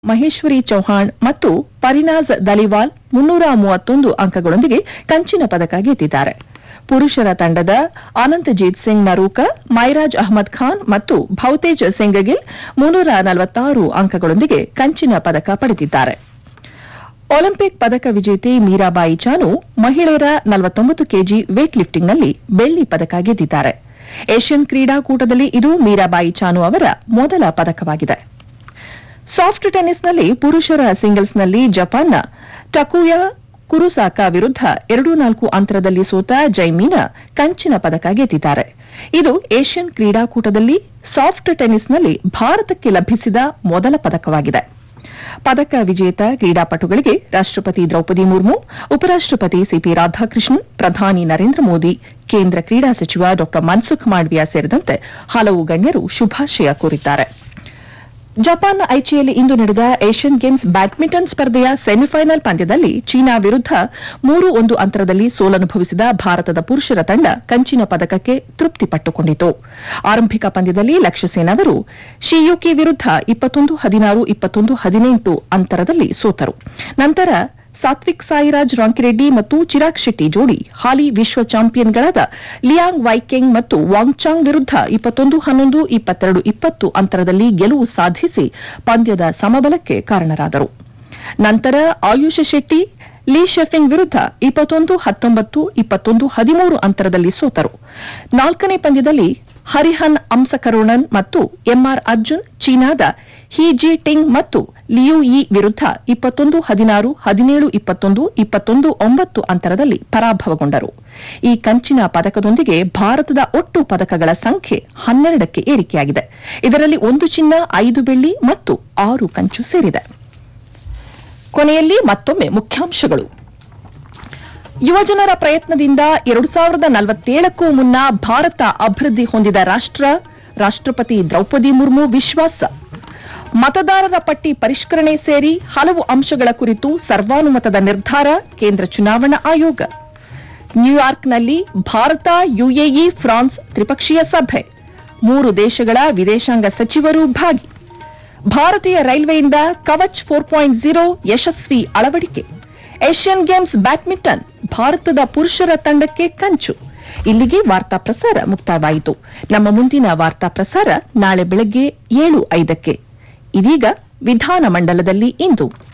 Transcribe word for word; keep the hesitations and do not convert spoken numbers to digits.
ಮಹೇಶ್ವರಿ ಚೌಹಾಣ್ ಮತ್ತು ಪರಿನಾಜ್ ದಲಿವಾಲ್ ಮುನ್ನೂರ ಮೂವತ್ತೊಂದು ಅಂಕಗಳೊಂದಿಗೆ ಕಂಚಿನ ಪದಕ ಗೆದ್ದಿದ್ದಾರೆ. ಪುರುಷರ ತಂಡದ ಅನಂತಜೀತ್ ಸಿಂಗ್ ನರೂಕ, ಮೈರಾಜ್ ಅಹ್ಮದ್ ಖಾನ್ ಮತ್ತು ಭೌತೇಜ್ ಸಿಂಗಗಿಲ್ ಮುನ್ನೂರ ನಲವತ್ತಾರು ಅಂಕಗಳೊಂದಿಗೆ ಕಂಚಿನ ಪದಕ ಪಡೆದಿದ್ದಾರೆ. ಒಲಿಂಪಿಕ್ ಪದಕ ವಿಜೇತೆ ಮೀರಾಬಾಯಿ ಚಾನು ಮಹಿಳೆಯರ ನಲವತ್ತೊಂಬತ್ತು ಕೆಜಿ ವೇಟ್ ಲಿಫ್ಟಿಂಗ್ನಲ್ಲಿ ಬೆಳ್ಳಿ ಪದಕ ಗೆದ್ದಿದ್ದಾರೆ. ಏಷ್ಯನ್ ಕ್ರೀಡಾಕೂಟದಲ್ಲಿ ಇದು ಮೀರಾಬಾಯಿ ಚಾನು ಅವರ ಮೊದಲ ಪದಕವಾಗಿದೆ. ಸಾಫ್ಟ್ ಟೆನ್ನಿಸ್ನಲ್ಲಿ ಪುರುಷರ ಸಿಂಗಲ್ಸ್ನಲ್ಲಿ ಜಪಾನ್ನ ಟಕುಯಾ ಕುರುಸಾಕಾ ವಿರುದ್ಧ ಎರಡು ನಾಲ್ಕು ಅಂತರದಲ್ಲಿ ಸೋತ ಜೈಮೀನಾ ಕಂಚಿನ ಪದಕ ಗೆದ್ದಿದ್ದಾರೆ. ಇದು ಏಷ್ಯನ್ ಕ್ರೀಡಾಕೂಟದಲ್ಲಿ ಸಾಫ್ಟ್ ಟೆನ್ನಿಸ್ನಲ್ಲಿ ಭಾರತಕ್ಕೆ ಲಭಿಸಿದ ಮೊದಲ ಪದಕವಾಗಿದೆ. ಪದಕ ವಿಜೇತ ಕ್ರೀಡಾಪಟುಗಳಿಗೆ ರಾಷ್ಟಪತಿ ದ್ರೌಪದಿ ಮುರ್ಮು, ಉಪರಾಷ್ಟಪತಿ ಸಿಪಿ ರಾಧಾಕೃಷ್ಣನ್, ಪ್ರಧಾನಿ ನರೇಂದ್ರ ಮೋದಿ, ಕೇಂದ್ರ ಕ್ರೀಡಾ ಸಚಿವ ಡಾ ಮನ್ಸುಖ್ ಮಾಂಡವಿಯಾ ಸೇರಿದಂತೆ ಹಲವು ಗಣ್ಯರು ಶುಭಾಶಯ ಕೋರಿದ್ದಾರೆ. ಜಪಾನ್ನ ಐಚಿಯಲ್ಲಿ ಇಂದು ನಡೆದ ಏಷ್ಯನ್ ಗೇಮ್ಸ್ ಬ್ಯಾಡ್ಮಿಂಟನ್ ಸ್ಪರ್ಧೆಯ ಸೆಮಿಫೈನಲ್ ಪಂದ್ಯದಲ್ಲಿ ಚೀನಾ ವಿರುದ್ಧ ಮೂರು ಒಂದು ಅಂತರದಲ್ಲಿ ಸೋಲನುಭವಿಸಿದ ಭಾರತದ ಪುರುಷರ ತಂಡ ಕಂಚಿನ ಪದಕಕ್ಕೆ ತೃಪ್ತಿಪಟ್ಟುಕೊಂಡಿತು. ಆರಂಭಿಕ ಪಂದ್ಯದಲ್ಲಿ ಲಕ್ಷ್ಯ ಸೇನ್ ಅವರು ಶಿಯುಕಿ ವಿರುದ್ಧ ಇಪ್ಪತ್ತೊಂದು ಹದಿನಾರು ಇಪ್ಪತ್ತೊಂದು ಹದಿನೆಂಟು ಅಂತರದಲ್ಲಿ ಸೋತರು. ನಂತರ ಸಾತ್ವಿಕ್ ಸಾಯಿರಾಜ್ ರಾಂಕಿರೆಡ್ಡಿ ಮತ್ತು ಚಿರಾಗ್ ಶೆಟ್ಟಿ ಜೋಡಿ ಹಾಲಿ ವಿಶ್ವ ಚಾಂಪಿಯನ್ಗಳಾದ ಲಿಯಾಂಗ್ ವೈಕೆಂಗ್ ಮತ್ತು ವಾಂಗ್ಚಾಂಗ್ ವಿರುದ್ಧ ಇಪ್ಪತ್ತೊಂದು ಹನ್ನೊಂದು ಇಪ್ಪತ್ತೆರಡು ಇಪ್ಪತ್ತು ಅಂತರದಲ್ಲಿ ಗೆಲುವು ಸಾಧಿಸಿ ಪಂದ್ಯದ ಸಮಬಲಕ್ಕೆ ಕಾರಣರಾದರು. ನಂತರ ಆಯುಷ್ ಶೆಟ್ಟಿ ಲೀ ಶೆಫಿಂಗ್ ವಿರುದ್ಧ ಇಪ್ಪತ್ತೊಂದು ಹತ್ತೊಂಬತ್ತು ಇಪ್ಪತ್ತೊಂದು ಹದಿಮೂರು ಅಂತರದಲ್ಲಿ ಸೋತರು. ನಾಲ್ಕನೇ ಪಂದ್ಯದಲ್ಲಿ ಹರಿಹನ್ ಅಂಸಕರುಣನ್ ಮತ್ತು ಎಂಆರ್ ಅರ್ಜುನ್ ಚೀನಾದ ಹಿ ಜಿ ಟಿಂಗ್ ಮತ್ತು ಲಿಯು ಯಿ ವಿರುದ್ಧ ಇಪ್ಪತ್ತೊಂದು ಹದಿನಾರು ಹದಿನೇಳು ಇಪ್ಪತ್ತೊಂದು ಇಪ್ಪತ್ತೊಂದು ಒಂಬತ್ತು ಅಂತರದಲ್ಲಿ ಪರಾಭವಗೊಂಡರು. ಈ ಕಂಚಿನ ಪದಕದೊಂದಿಗೆ ಭಾರತದ ಒಟ್ಟು ಪದಕಗಳ ಸಂಖ್ಯೆ ಹನ್ನೆರಡಕ್ಕೆ ಏರಿಕೆಯಾಗಿದೆ. ಇದರಲ್ಲಿ ಒಂದು ಚಿನ್ನ, ಐದು ಬೆಳ್ಳಿ ಮತ್ತು ಆರು ಕಂಚು ಸೇರಿದೆ. ಕೊನೆಯಲ್ಲಿ ಮತ್ತೊಮ್ಮೆ ಮುಖ್ಯಾಂಶಗಳು. ಯುವಜನರ ಪ್ರಯತ್ನದಿಂದ ಎರಡು ಸಾವಿರದ ನಲವತ್ತೇಳಕ್ಕೂ ಮುನ್ನ ಭಾರತ ಅಭಿವೃದ್ಧಿ ಹೊಂದಿದ ರಾಷ್ಟ್ರ, ರಾಷ್ಟ್ರಪತಿ ದ್ರೌಪದಿ ಮುರ್ಮು ವಿಶ್ವಾಸ. ಮತದಾರರ ಪಟ್ಟಿ ಪರಿಷ್ಕರಣೆ ಸೇರಿ ಹಲವು ಅಂಶಗಳ ಕುರಿತು ಸರ್ವಾನುಮತದ ನಿರ್ಧಾರ, ಕೇಂದ್ರ ಚುನಾವಣಾ ಆಯೋಗ. ನ್ಯೂಯಾರ್ಕ್ನಲ್ಲಿ ಭಾರತ, ಯುಎಇ, ಫ್ರಾನ್ಸ್ ತ್ರಿಪಕ್ಷೀಯ ಸಭೆ. ಮೂರು ದೇಶಗಳ ವಿದೇಶಾಂಗ ಸಚಿವರು ಭಾಗಿ. ಭಾರತೀಯ ರೈಲ್ವೆಯಿಂದ ಕವಚ್ ಫೋರ್ ಪಾಯಿಂಟ್ ಝೀರೋ ಯಶಸ್ವಿ ಅಳವಡಿಕೆ. ಏಷ್ಯನ್ ಗೇಮ್ಸ್ ಬ್ಯಾಡ್ಮಿಂಟನ್ ಭಾರತದ ಪುರುಷರ ತಂಡಕ್ಕೆ ಕಂಚು. ಇಲ್ಲಿಗೆ ವಾರ್ತಾ ಪ್ರಸಾರ ಮುಕ್ತಾಯವಾಯಿತು. ನಮ್ಮ ಮುಂದಿನ ವಾರ್ತಾ ಪ್ರಸಾರ ನಾಳೆ ಬೆಳಗ್ಗೆ ಏಳು ಐದಕ್ಕೆ. ಇದೀಗ ವಿಧಾನಮಂಡಲದಲ್ಲಿ ಇಂದು